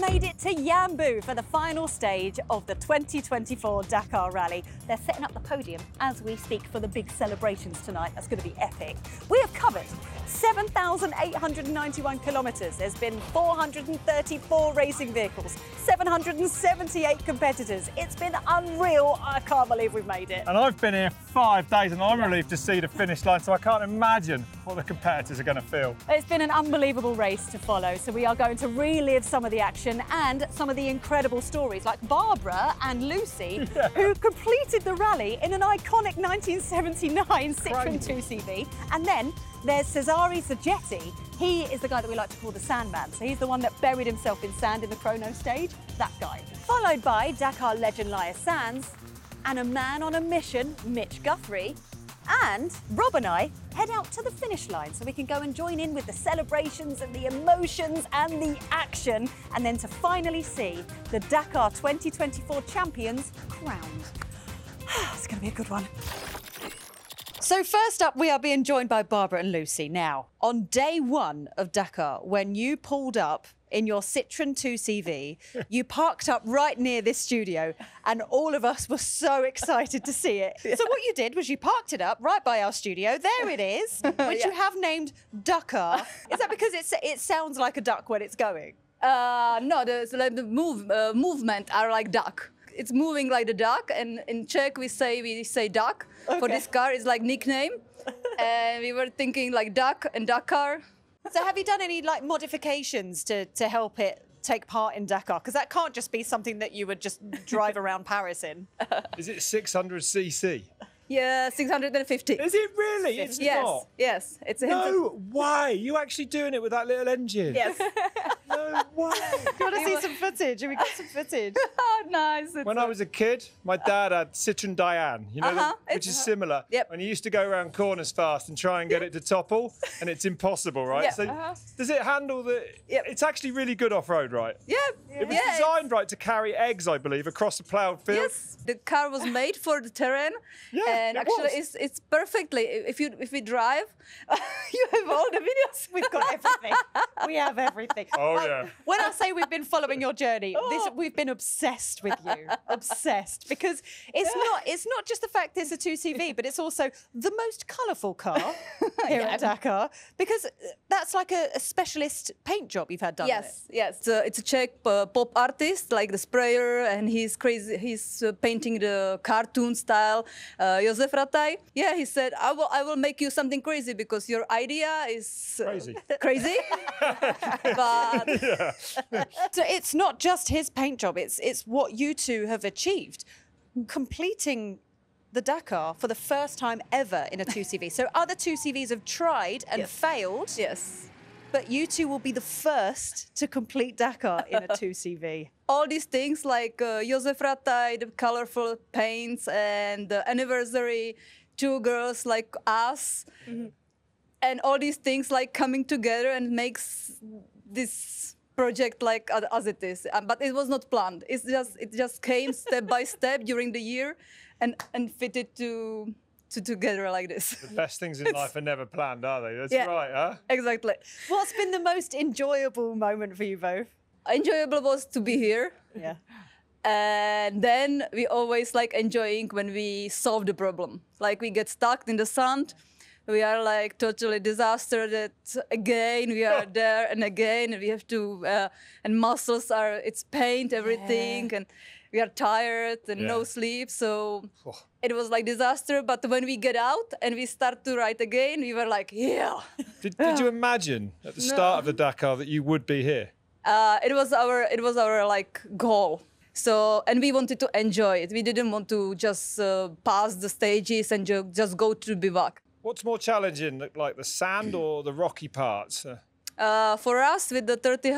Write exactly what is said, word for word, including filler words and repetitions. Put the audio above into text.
made it to Yambu for the final stage of the twenty twenty-four Dakar Rally. They're setting up the podium as we speak for the big celebrations tonight. That's going to be epic. We have covered seven thousand eight hundred ninety-one kilometres. There's been four hundred thirty-four racing vehicles, seven hundred seventy-eight competitors. It's been unreal. I can't believe we've made it. And I've been here five days and I'm relieved to see the finish line, so I can't imagine what the competitors are going to feel. It's been an unbelievable race to follow, so we are going to relive some of the action and some of the incredible stories, like Barbara and Lucy, yeah. who completed the rally in an iconic nineteen seventy-nine Citroën two C V. And then there's Cesare Zagetti. He is the guy that we like to call the Sandman. So he's the one that buried himself in sand in the chrono stage, that guy. Followed by Dakar legend Laya Sands and a man on a mission, Mitch Guthrie. And Rob and I head out to the finish line so we can go and join in with the celebrations and the emotions and the action, and then to finally see the Dakar twenty twenty-four champions crowned. It's going to be a good one. So first up, we are being joined by Barbara and Lucy. Now, on day one of Dakar, when you pulled up in your Citroën two C V, you parked up right near this studio, and all of us were so excited to see it. Yeah. So what you did was you parked it up right by our studio. There it is, which yeah. you have named Dakar. Is that because it's, it sounds like a duck when it's going? Uh, no, the, like the move, uh, movement are like duck. It's moving like the duck, and in Czech we say we say duck. Okay. For this car, it's like nickname, and we were thinking like duck and Dakar. So have you done any like modifications to to help it take part in Dakar? Because that can't just be something that you would just drive around Paris in. Is it six hundred c c? Yeah, six hundred fifty. Is it really? It's yes, not? Yes, it's a No way! You actually doing it with that little engine? Yes. No way! Do you want to see some footage? Have we got some footage? Oh, nice. When I was a kid, my dad had Citroën Diane, you know, uh-huh. the, which is similar. Yep. And he used to go around corners fast and try and get it to topple, and it's impossible, right? Yep. So uh-huh. does it handle the... Yep. It's actually really good off-road, right? Yeah. It was yeah, designed, right, to carry eggs, I believe, across a ploughed field. Yes, the car was made for the terrain. Yeah, and it actually was. it's it's perfectly, if you if we drive, you have all the videos. We've got everything. We have everything. Oh, yeah. When I say we've been following your journey, this, we've been obsessed with you. Obsessed. Because it's yeah. not it's not just the fact it's a two C V, but it's also the most colourful car here yeah. at Dakar, because that's like a, a specialist paint job you've had done. Yes, it. yes. So it's a Czech uh, pop artist, like the sprayer, and he's crazy. He's uh, painting the cartoon style. Uh, Josef Rataj. Yeah, he said, I will, I will make you something crazy because your idea is uh, crazy. Crazy. But yeah. So it's not just his paint job. It's it's what you two have achieved, completing the Dakar for the first time ever in a two C V. So other two C Vs have tried and yes. failed. Yes. But you two will be the first to complete Dakar in a two C V. All these things like uh, Josef Rataj, the colorful paints, and the anniversary, two girls like us, mm-hmm. and all these things like coming together and makes this project like uh, as it is. Um, but it was not planned. It's just it just came step by step during the year, and and fitted to. To together like this. The best things in life are never planned, are they? That's yeah, right, huh? Exactly. What's been the most enjoyable moment for you both? Enjoyable was to be here. Yeah. And then we always like enjoying when we solve the problem. Like we get stuck in the sun. We are like totally disaster that again we are there and again and we have to, uh, and muscles are, it's pain, everything. Yeah. And we are tired and yeah. no sleep. So oh. it was like disaster. But when we get out and we start to ride again, we were like, yeah. Did, did you imagine at the start no. of the Dakar that you would be here? Uh, it was our, it was our like goal. So, and we wanted to enjoy it. We didn't want to just uh, pass the stages and ju just go to bivouac. What's more challenging, like the sand or the rocky parts? Uh, for us, with the thirty